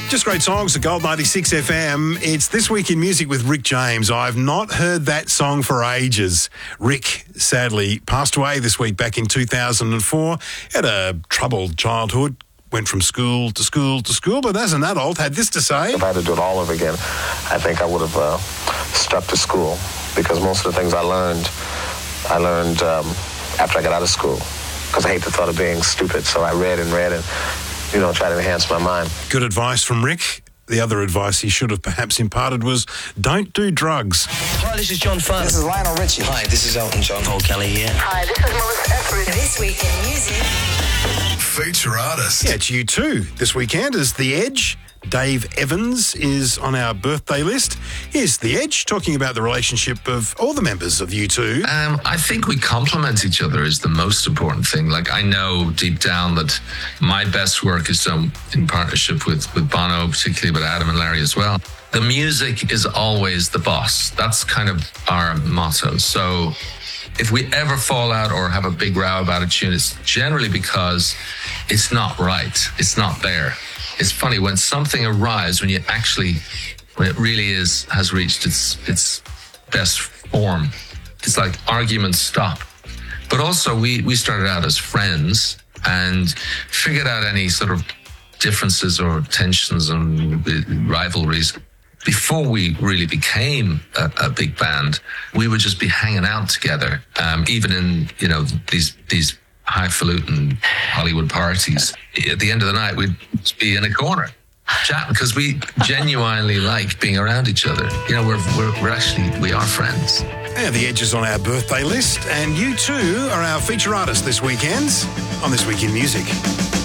Just great songs at Gold 96 FM. It's This Week in Music with Rick James. I've not heard that song for ages. Rick, sadly, passed away this week back in 2004. Had a troubled childhood. Went from school to school to school, but as an adult, had this to say. If I had to do it all over again, I think I would have stuck to school, because most of the things I learned after I got out of school, because I hate the thought of being stupid. So I read and try to enhance my mind. Good advice from Rick. The other advice he should have perhaps imparted was, don't do drugs. Hi, this is John Farr. This is Lionel Richie. Hi, this is Elton John. Paul Kelly here. Hi, this is Melissa Etheridge. This Week in Music. Feature artist. Yeah, it's U2 this weekend as The Edge. Dave Evans is on our birthday list. Here's The Edge talking about the relationship of all the members of U2. I think we complement each other is the most important thing. Like, I know deep down that my best work is done in partnership with Bono, particularly with Adam and Larry as well. The music is always the boss. That's kind of our motto. So if we ever fall out or have a big row about a tune, it's generally because it's not right. It's not there. It's funny when something arrives, when it really has reached its best form. It's like arguments stop. But also we started out as friends and figured out any sort of differences or tensions and rivalries before we really became a big band. We would just be hanging out together, even in these highfalutin Hollywood parties. At the end of the night, we'd be in a corner chatting because we genuinely like being around each other. We are friends. Yeah, The Edge is on our birthday list, and U2 are our feature artists this weekend on This Week in Music.